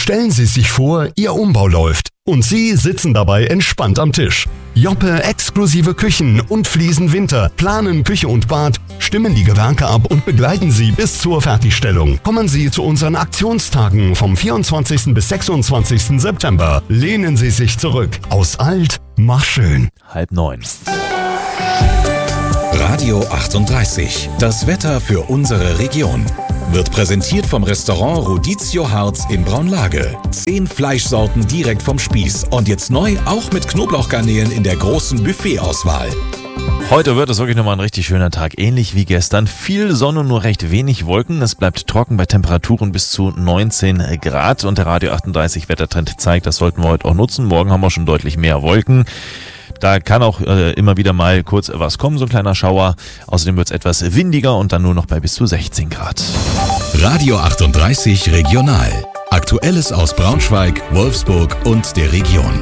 Stellen Sie sich vor, Ihr Umbau läuft und Sie sitzen dabei entspannt am Tisch. Joppe exklusive Küchen und Fliesen Winter planen Küche und Bad, stimmen die Gewerke ab und begleiten Sie bis zur Fertigstellung. Kommen Sie zu unseren Aktionstagen vom 24. bis 26. September. Lehnen Sie sich zurück. Aus alt, mach schön. 8:30. Radio 38. Das Wetter für unsere Region. Wird präsentiert vom Restaurant Rodizio Harz in Braunlage. 10 Fleischsorten direkt vom Spieß. Und jetzt neu auch mit Knoblauchgarnelen in der großen Buffetauswahl. Heute wird es wirklich nochmal ein richtig schöner Tag, ähnlich wie gestern. Viel Sonne und nur recht wenig Wolken. Es bleibt trocken bei Temperaturen bis zu 19 Grad. Und der Radio 38 Wettertrend zeigt, das sollten wir heute auch nutzen. Morgen haben wir schon deutlich mehr Wolken. Da kann auch immer wieder mal kurz was kommen, so ein kleiner Schauer. Außerdem wird es etwas windiger und dann nur noch bei bis zu 16 Grad. Radio 38 Regional. Aktuelles aus Braunschweig, Wolfsburg und der Region.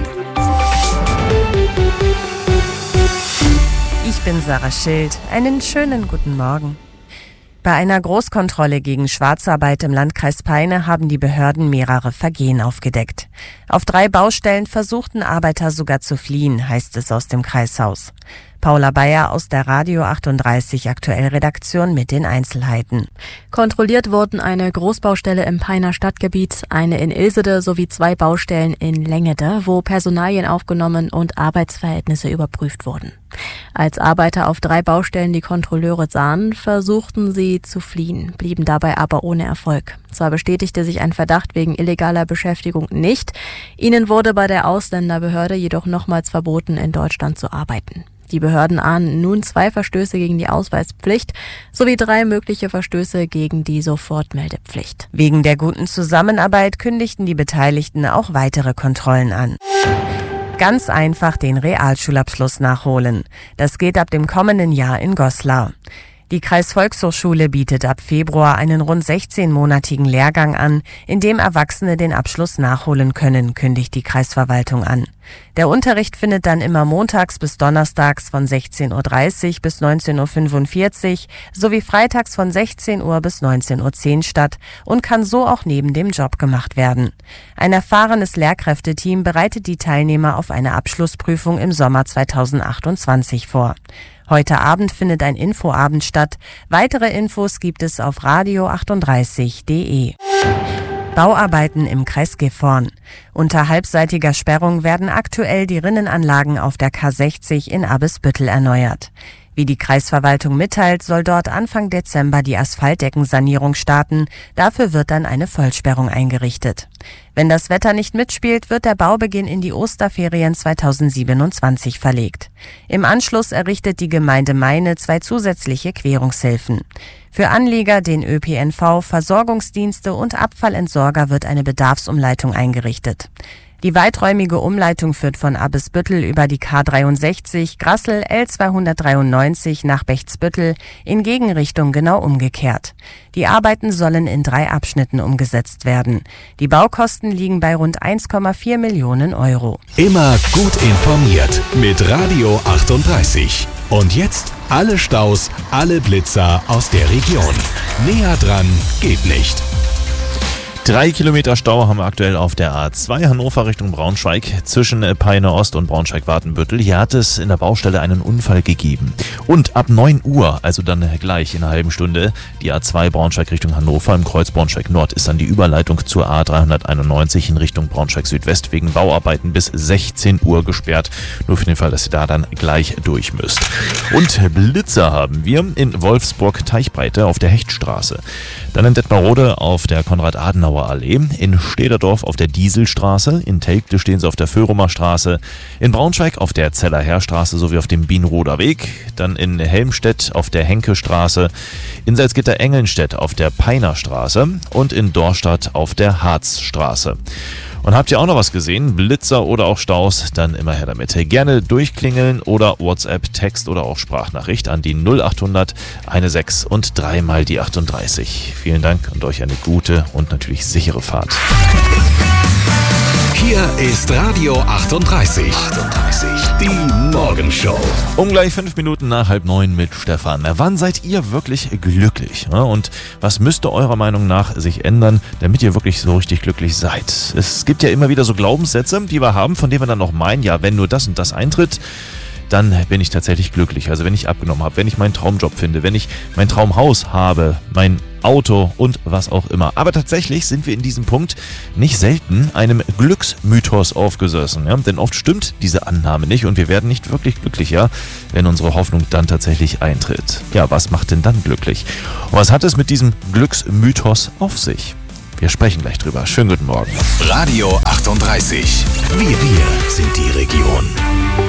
Ich bin Sarah Schild. Einen schönen guten Morgen. Bei einer Großkontrolle gegen Schwarzarbeit im Landkreis Peine haben die Behörden mehrere Vergehen aufgedeckt. Auf 3 Baustellen versuchten Arbeiter sogar zu fliehen, heißt es aus dem Kreishaus. Paula Bayer aus der Radio 38 Aktuell-Redaktion mit den Einzelheiten. Kontrolliert wurden eine Großbaustelle im Peiner Stadtgebiet, eine in Ilsede sowie 2 Baustellen in Längede, wo Personalien aufgenommen und Arbeitsverhältnisse überprüft wurden. Als Arbeiter auf 3 Baustellen die Kontrolleure sahen, versuchten sie zu fliehen, blieben dabei aber ohne Erfolg. Zwar bestätigte sich ein Verdacht wegen illegaler Beschäftigung nicht, ihnen wurde bei der Ausländerbehörde jedoch nochmals verboten, in Deutschland zu arbeiten. Die Behörden ahnen nun 2 Verstöße gegen die Ausweispflicht sowie 3 mögliche Verstöße gegen die Sofortmeldepflicht. Wegen der guten Zusammenarbeit kündigten die Beteiligten auch weitere Kontrollen an. Ganz einfach den Realschulabschluss nachholen. Das geht ab dem kommenden Jahr in Goslar. Die Kreisvolkshochschule bietet ab Februar einen rund 16-monatigen Lehrgang an, in dem Erwachsene den Abschluss nachholen können, kündigt die Kreisverwaltung an. Der Unterricht findet dann immer montags bis donnerstags von 16:30 Uhr bis 19:45 Uhr sowie freitags von 16 Uhr bis 19:10 Uhr statt und kann so auch neben dem Job gemacht werden. Ein erfahrenes Lehrkräfteteam bereitet die Teilnehmer auf eine Abschlussprüfung im Sommer 2028 vor. Heute Abend findet ein Infoabend statt. Weitere Infos gibt es auf radio38.de. Bauarbeiten im Kreis Gifhorn. Unter halbseitiger Sperrung werden aktuell die Rinnenanlagen auf der K60 in Abbesbüttel erneuert. Wie die Kreisverwaltung mitteilt, soll dort Anfang Dezember die Asphaltdeckensanierung starten. Dafür wird dann eine Vollsperrung eingerichtet. Wenn das Wetter nicht mitspielt, wird der Baubeginn in die Osterferien 2027 verlegt. Im Anschluss errichtet die Gemeinde Meine 2 zusätzliche Querungshilfen. Für Anlieger, den ÖPNV, Versorgungsdienste und Abfallentsorger wird eine Bedarfsumleitung eingerichtet. Die weiträumige Umleitung führt von Abbesbüttel über die K63, Grassel L293 nach Bechtsbüttel in Gegenrichtung genau umgekehrt. Die Arbeiten sollen in 3 Abschnitten umgesetzt werden. Die Baukosten liegen bei rund 1,4 Millionen Euro. Immer gut informiert mit Radio 38. Und jetzt alle Staus, alle Blitzer aus der Region. Näher dran geht nicht. 3 Kilometer Stau haben wir aktuell auf der A2 Hannover Richtung Braunschweig zwischen Peine Ost und Braunschweig-Wartenbüttel. Hier hat es in der Baustelle einen Unfall gegeben. Und ab 9 Uhr, also dann gleich in einer halben Stunde, die A2 Braunschweig Richtung Hannover im Kreuz Braunschweig Nord ist dann die Überleitung zur A391 in Richtung Braunschweig Südwest wegen Bauarbeiten bis 16 Uhr gesperrt. Nur für den Fall, dass ihr da dann gleich durch müsst. Und Blitzer haben wir in Wolfsburg-Teichbreite auf der Hechtstraße. Dann in Detmarode auf der Konrad-Adenauer-Allee, in Stederdorf auf der Dieselstraße, in Telgte stehen sie auf der Föhrumer Straße, in Braunschweig auf der Zeller-Heerstraße sowie auf dem Bienroder Weg, dann in Helmstedt auf der Henke-Straße, in Salzgitter-Engelnstedt auf der Peiner Straße und in Dorstadt auf der Harzstraße. Und habt ihr auch noch was gesehen? Blitzer oder auch Staus? Dann immer her damit. Gerne durchklingeln oder WhatsApp, Text oder auch Sprachnachricht an die 0800 16 und 3 mal die 38. Vielen Dank und euch eine gute und natürlich sichere Fahrt. Hier ist Radio 38. Die Morgenshow. Gleich 5 Minuten nach 8:30 mit Stefan. Wann seid ihr wirklich glücklich? Und was müsste eurer Meinung nach sich ändern, damit ihr wirklich so richtig glücklich seid? Es gibt ja immer wieder so Glaubenssätze, die wir haben, von denen wir dann noch meinen, ja, wenn nur das und das eintritt, dann bin ich tatsächlich glücklich. Also wenn ich abgenommen habe, wenn ich meinen Traumjob finde, wenn ich mein Traumhaus habe, mein Auto und was auch immer. Aber tatsächlich sind wir in diesem Punkt nicht selten einem Glücksmythos aufgesessen. Ja? Denn oft stimmt diese Annahme nicht und wir werden nicht wirklich glücklicher, wenn unsere Hoffnung dann tatsächlich eintritt. Ja, was macht denn dann glücklich? Und was hat es mit diesem Glücksmythos auf sich? Wir sprechen gleich drüber. Schönen guten Morgen. Radio 38. Wir sind die Region.